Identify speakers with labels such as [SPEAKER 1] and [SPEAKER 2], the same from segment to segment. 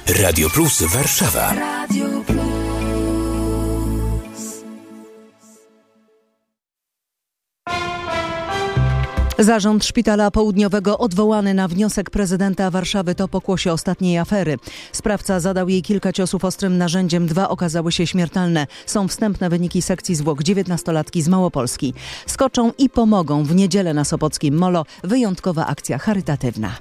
[SPEAKER 1] Radio Plus Warszawa.
[SPEAKER 2] Radio Plus.
[SPEAKER 3] Zarząd Szpitala Południowego odwołany na wniosek prezydenta Warszawy to pokłosie ostatniej afery. Sprawca zadał jej kilka ciosów ostrym narzędziem, 2 okazały się śmiertelne. Są wstępne wyniki sekcji zwłok 19-latki z Małopolski. Skoczą i pomogą w niedzielę na Sopockim Molo. Wyjątkowa akcja charytatywna.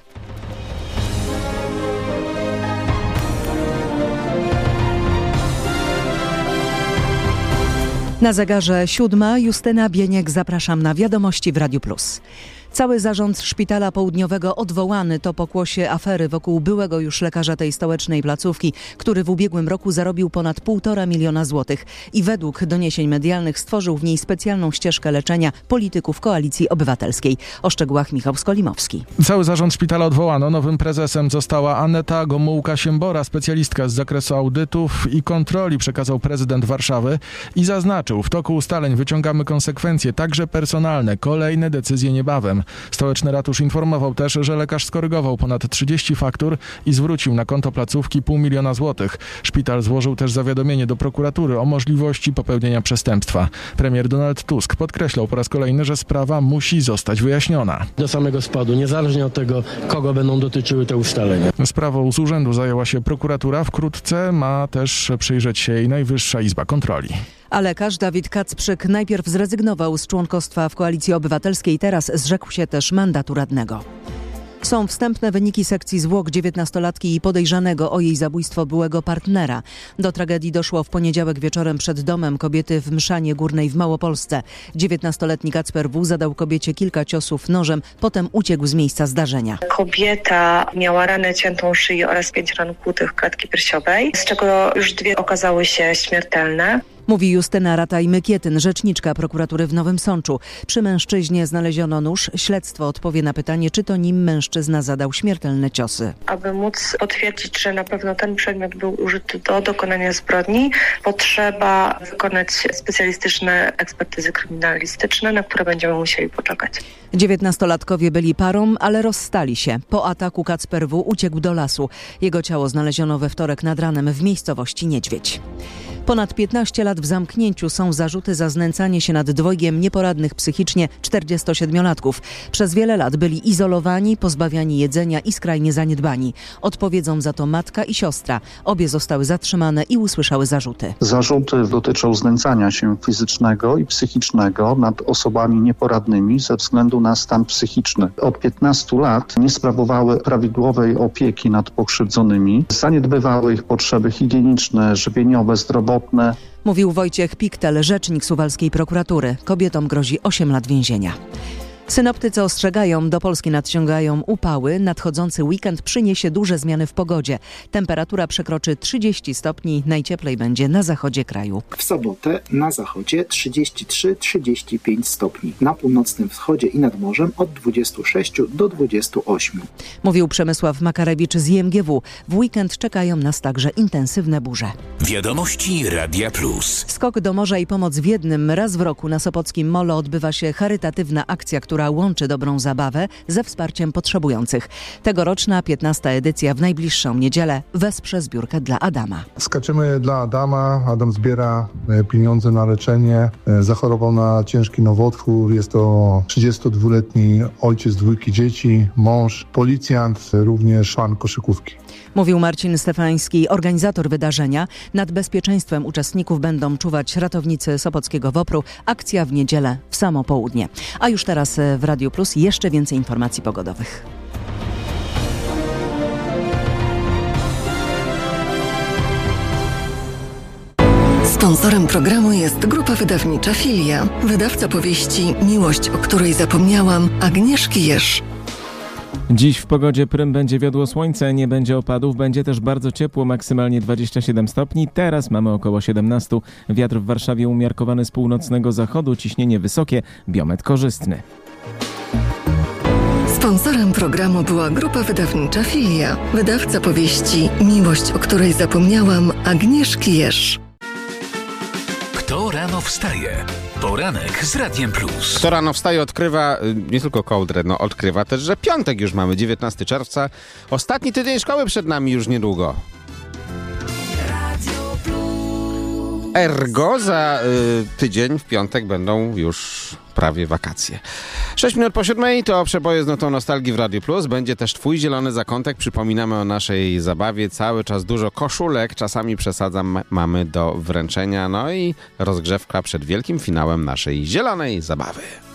[SPEAKER 3] Na zegarze 7:00, Justyna Bieniek, zapraszam na wiadomości w Radiu Plus. Cały zarząd Szpitala Południowego odwołany to pokłosie afery wokół byłego już lekarza tej stołecznej placówki, który w ubiegłym roku zarobił ponad 1,5 miliona złotych i według doniesień medialnych stworzył w niej specjalną ścieżkę leczenia polityków Koalicji Obywatelskiej. O szczegółach Michał Skolimowski.
[SPEAKER 4] Cały zarząd szpitala odwołano. Nowym prezesem została Aneta Gomułka-Siembora, specjalistka z zakresu audytów i kontroli, przekazał prezydent Warszawy i zaznaczył: w toku ustaleń wyciągamy konsekwencje, także personalne. Kolejne decyzje niebawem. Stołeczny ratusz informował też, że lekarz skorygował ponad 30 faktur i zwrócił na konto placówki 0,5 miliona złotych. Szpital złożył też zawiadomienie do prokuratury o możliwości popełnienia przestępstwa. Premier Donald Tusk podkreślał po raz kolejny, że sprawa musi zostać wyjaśniona.
[SPEAKER 5] Do samego spadu, niezależnie od tego, kogo będą dotyczyły te ustalenia.
[SPEAKER 4] Sprawą z urzędu zajęła się prokuratura. Wkrótce ma też przyjrzeć się jej Najwyższa Izba Kontroli.
[SPEAKER 3] A lekarz Dawid Kacprzyk najpierw zrezygnował z członkostwa w Koalicji Obywatelskiej, teraz zrzekł się też mandatu radnego. Są wstępne wyniki sekcji zwłok 19-latki i podejrzanego o jej zabójstwo byłego partnera. Do tragedii doszło w poniedziałek wieczorem przed domem kobiety w Mszanie Górnej w Małopolsce. 19-letni Kacper W. zadał kobiecie kilka ciosów nożem, potem uciekł z miejsca zdarzenia.
[SPEAKER 6] Kobieta miała ranę ciętą szyi oraz 5 ran kłutych klatki piersiowej, z czego już 2 okazały się śmiertelne.
[SPEAKER 3] Mówi Justyna Rataj-Mykietyn, rzeczniczka prokuratury w Nowym Sączu. Przy mężczyźnie znaleziono nóż. Śledztwo odpowie na pytanie, czy to nim mężczyzna zadał śmiertelne ciosy.
[SPEAKER 6] Aby móc potwierdzić, że na pewno ten przedmiot był użyty do dokonania zbrodni, potrzeba wykonać specjalistyczne ekspertyzy kryminalistyczne, na które będziemy musieli poczekać.
[SPEAKER 3] 19-latkowie byli parą, ale rozstali się. Po ataku Kacper W. uciekł do lasu. Jego ciało znaleziono we wtorek nad ranem w miejscowości Niedźwiedź. Ponad 15 lat w zamknięciu są zarzuty za znęcanie się nad dwojgiem nieporadnych psychicznie 47-latków. Przez wiele lat byli izolowani, pozbawiani jedzenia i skrajnie zaniedbani. Odpowiedzą za to matka i siostra. Obie zostały zatrzymane i usłyszały zarzuty.
[SPEAKER 7] Zarzuty dotyczą znęcania się fizycznego i psychicznego nad osobami nieporadnymi ze względu na stan psychiczny. Od 15 lat nie sprawowały prawidłowej opieki nad pokrzywdzonymi, zaniedbywały ich potrzeby higieniczne, żywieniowe, zdrowotne.
[SPEAKER 3] Mówił Wojciech Piktel, rzecznik suwalskiej prokuratury. Kobietom grozi 8 lat więzienia. Synoptycy ostrzegają, do Polski nadciągają upały. Nadchodzący weekend przyniesie duże zmiany w pogodzie. Temperatura przekroczy 30 stopni, najcieplej będzie na zachodzie kraju.
[SPEAKER 8] W sobotę na zachodzie 33-35 stopni. Na północnym wschodzie i nad morzem od 26 do 28.
[SPEAKER 3] Mówił Przemysław Makarewicz z IMGW. W weekend czekają nas także intensywne burze.
[SPEAKER 1] Wiadomości Radia Plus.
[SPEAKER 3] Skok do morza i pomoc w jednym. Raz w roku na Sopockim Molo odbywa się charytatywna akcja, która łączy dobrą zabawę ze wsparciem potrzebujących. Tegoroczna 15. edycja w najbliższą niedzielę wesprze zbiórkę dla Adama.
[SPEAKER 9] Skaczemy dla Adama. Adam zbiera pieniądze na leczenie. Zachorował na ciężki nowotwór. Jest to 32-letni ojciec 2 dzieci, mąż, policjant, również fan koszykówki.
[SPEAKER 3] Mówił Marcin Stefański, organizator wydarzenia. Nad bezpieczeństwem uczestników będą czuwać ratownicy Sopockiego WOPR-u. Akcja w niedzielę w samo południe. A już teraz w Radiu Plus jeszcze więcej informacji pogodowych.
[SPEAKER 2] Sponsorem programu jest grupa wydawnicza Filia. Wydawca powieści Miłość, o której zapomniałam, Agnieszki Jerz.
[SPEAKER 10] Dziś w pogodzie prym będzie wiodło słońce, nie będzie opadów, będzie też bardzo ciepło, maksymalnie 27 stopni. Teraz mamy około 17. Wiatr w Warszawie umiarkowany z północnego zachodu, ciśnienie wysokie, biometr korzystny.
[SPEAKER 2] Sponsorem programu była grupa wydawnicza Filia. Wydawca powieści Miłość, o której zapomniałam, Agnieszki Jerz.
[SPEAKER 1] Kto rano wstaje? Poranek z Radiem Plus.
[SPEAKER 11] Kto rano wstaje, odkrywa nie tylko kołdrę, odkrywa też, że piątek już mamy, 19 czerwca. Ostatni tydzień szkoły przed nami już niedługo. Ergo za tydzień w piątek będą już prawie wakacje. 6 minut po 7 to przeboje z notą nostalgii w Radio Plus. Będzie też twój zielony zakątek. Przypominamy o naszej zabawie. Cały czas dużo koszulek. Czasami przesadzam, mamy do wręczenia. No i rozgrzewka przed wielkim finałem naszej zielonej zabawy.